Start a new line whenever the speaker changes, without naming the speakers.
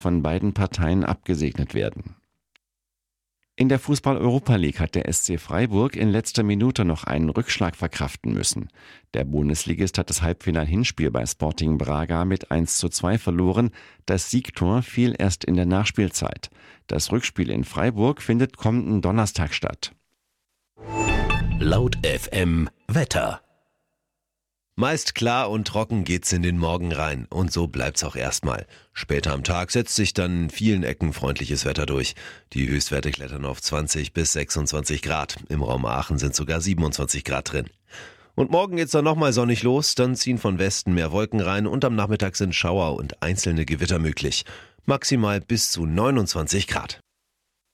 von beiden Parteien abgesegnet werden. In der Fußball-Europa League hat der SC Freiburg in letzter Minute noch einen Rückschlag verkraften müssen. Der Bundesligist hat das Halbfinal-Hinspiel bei Sporting Braga mit 1:2 verloren. Das Siegtor fiel erst in der Nachspielzeit. Das Rückspiel in Freiburg findet kommenden Donnerstag statt.
Laut FM Wetter. Meist klar und trocken geht's in den Morgen rein und so bleibt's auch erstmal. Später am Tag setzt sich dann in vielen Ecken freundliches Wetter durch. Die Höchstwerte klettern auf 20 bis 26 Grad. Im Raum Aachen sind sogar 27 Grad drin. Und morgen geht's dann nochmal sonnig los, dann ziehen von Westen mehr Wolken rein und am Nachmittag sind Schauer und einzelne Gewitter möglich. Maximal bis zu 29 Grad.